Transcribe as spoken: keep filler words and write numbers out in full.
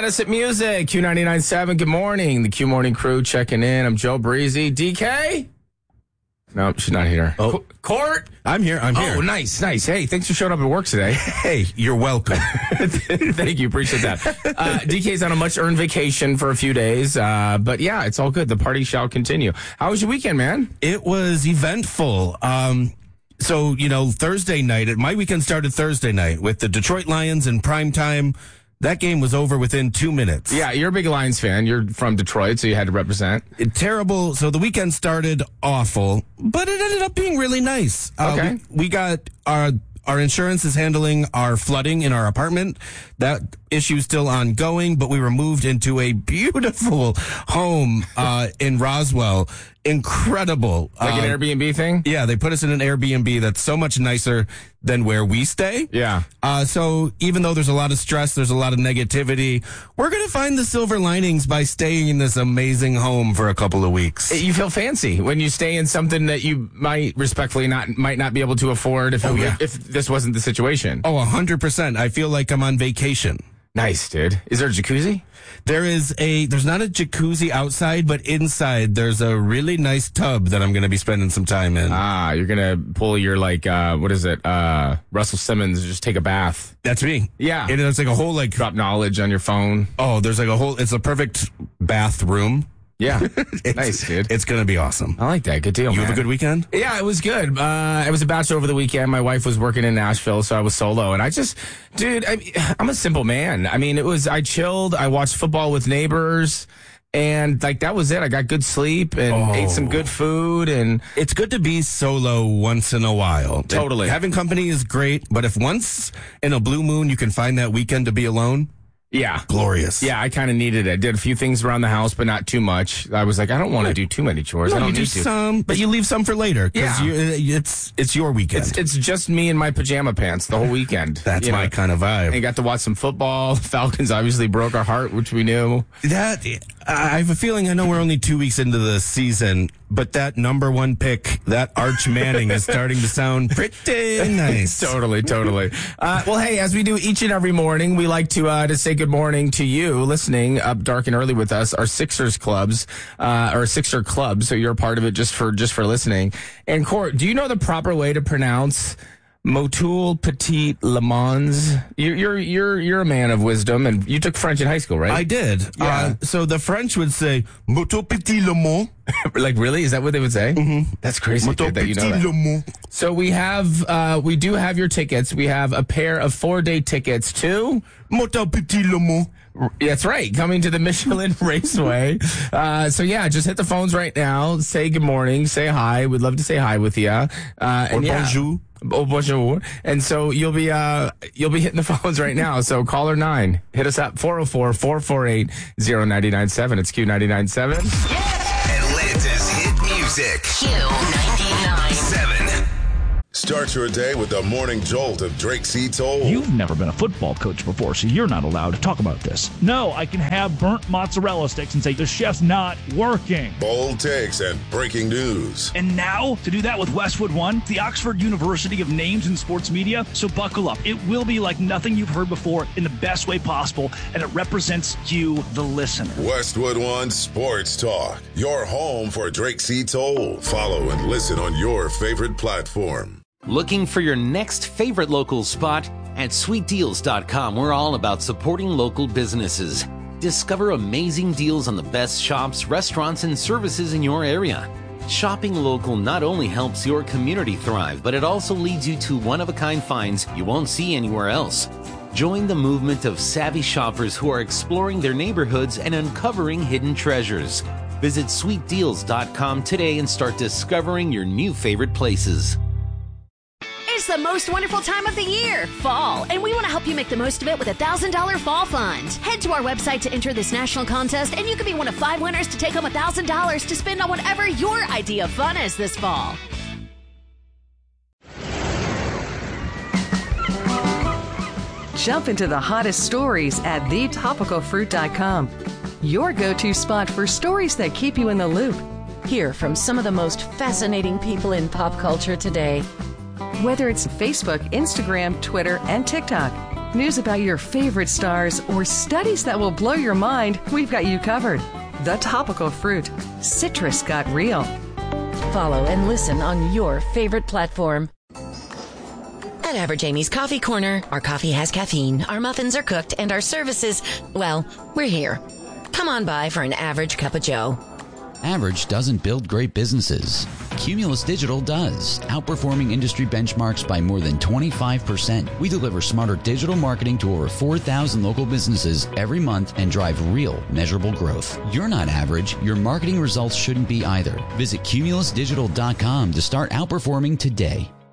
Innocent Music, Q ninety-nine point seven. Good morning. The Q Morning crew checking in. I'm Joe Breezy. D K? No, she's not here. Oh. Co- Court? I'm here. I'm here. Oh, nice, nice. Hey, thanks for showing up at work today. Hey, you're welcome. Thank you. Appreciate that. Uh, D K's on a much-earned vacation for a few days. Uh, but, yeah, it's all good. The party shall continue. How was your weekend, man? It was eventful. Um, so, you know, Thursday night, my weekend started Thursday night with the Detroit Lions in prime time. That game was over within two minutes. Yeah, you're a big Lions fan. You're from Detroit, so you had to represent. It, terrible. So the weekend started awful, but it ended up being really nice. Uh, Okay. We, we got our our insurance is handling our flooding in our apartment. That issue's still ongoing, but we were moved into a beautiful home uh, in Roswell. Incredible. Like an Uh, Airbnb thing? Yeah, they put us in an Airbnb that's so much nicer than where we stay. Yeah. Uh, so even though there's a lot of stress, there's a lot of negativity, we're going to find the silver linings by staying in this amazing home for a couple of weeks. You feel fancy when you stay in something that you might respectfully not might not be able to afford if, Oh, it, yeah. if this wasn't the situation. Oh, one hundred percent. I feel like I'm on vacation. Nice, dude. Is there a jacuzzi? There is a, there's not a jacuzzi outside, but inside there's a really nice tub that I'm going to be spending some time in. Ah, you're going to pull your, like, uh, what is it? Uh, Russell Simmons, just take a bath. That's me. Yeah. And it's like a whole, like, Drop knowledge on your phone. oh, there's like a whole, it's a perfect bathroom. Yeah. It's, Nice, dude. It's going to be awesome. I like that. Good deal, You man. have a good weekend? Yeah, it was good. Uh, I was a bachelor over the weekend. My wife was working in Nashville, so I was solo. And I just, dude, I, I'm a simple man. I mean, it was, I chilled. I watched football with neighbors. And, like, that was it. I got good sleep and Oh. ate some good food. And It's good to be solo once in a while. Totally. Having company is great, but if once in a blue moon you can find that weekend to be alone, yeah. glorious. Yeah, I kind of needed it. Did a few things around the house, but not too much. I was like, I don't want to do too many chores. No, I don't you do need to. some, but you leave some for later because Yeah. it's it's your weekend. It's, it's just me in my pajama pants the whole weekend. That's you my know? kind of vibe. And got to watch some football. Falcons obviously broke our heart, which we knew. That I have a feeling. I know we're only two weeks into the season, but that number one pick, that Arch Manning, is starting to sound pretty nice. Totally, totally. Uh, well, hey, as we do each and every morning, we like to uh, to say good morning to you listening up dark and early with us. Our Sixers clubs, uh, or Sixer club, so you're a part of it just for just for listening. And Court, do you know the proper way to pronounce Motul Petit Le Mans? You're you're you're you're a man of wisdom, and you took French in high school, right? I did. Yeah. Uh, so the French would say "Moto petit le mont." Like, really? Is that what they would say? Mm-hmm. That's crazy, Moto dude, that you know petit that. le mont. So we have, uh, we do have your tickets. We have a pair of four-day tickets to, Moto petit le mont. that's right, coming to the Michelin Raceway. Uh, so yeah, just hit the phones right now. Say good morning. Say hi. We'd love to say hi with you. Uh, and Or yeah. bonjour. Oh, bonjour. And so you'll be, uh, you'll be hitting the phones right now. So caller nine, hit us up, four oh four, four four eight, oh nine nine seven. It's Q ninety-nine point seven. Atlanta's hit music. Q ninety-nine. Seven. Start your day with the morning jolt of Drake C. Toll. You've never been a football coach before, so you're not allowed to talk about this. No, I can have burnt mozzarella sticks and say the chef's not working. Bold takes and breaking news. And now, to do that with Westwood One, the Oxford University of Names in Sports Media, so buckle up. It will be like nothing you've heard before in the best way possible, and it represents you, the listener. Westwood One Sports Talk. Your home for Drake C. Toll. Follow and listen on your favorite platform. Looking for your next favorite local spot? At sweet deals dot com, we're all about supporting local businesses. Discover amazing deals on the best shops, restaurants, and services in your area. Shopping local not only helps your community thrive, but it also leads you to one-of-a-kind finds you won't see anywhere else. Join the movement of savvy shoppers who are exploring their neighborhoods and uncovering hidden treasures. Visit sweet deals dot com today and start discovering your new favorite places. It's the most wonderful time of the year, fall, and we want to help you make the most of it with a one thousand dollars Fall Fund. Head to our website to enter this national contest, and you could be one of five winners to take home one thousand dollars to spend on whatever your idea of fun is this fall. Jump into the hottest stories at the topical fruit dot com. Your go-to spot for stories that keep you in the loop. Hear from some of the most fascinating people in pop culture today. Whether it's Facebook, Instagram, Twitter, and TikTok. news about your favorite stars, or studies that will blow your mind, we've got you covered. The Topical Fruit. Citrus got real. Follow and listen on your favorite platform. At Average Amy's Coffee Corner, our coffee has caffeine, our muffins are cooked, and our services, well, we're here. Come on by for an average cup of joe. Average doesn't build great businesses. Cumulus Digital does, outperforming industry benchmarks by more than twenty-five percent. We deliver smarter digital marketing to over four thousand local businesses every month and drive real, measurable growth. You're not average. Your marketing results shouldn't be either. Visit cumulus digital dot com to start outperforming today.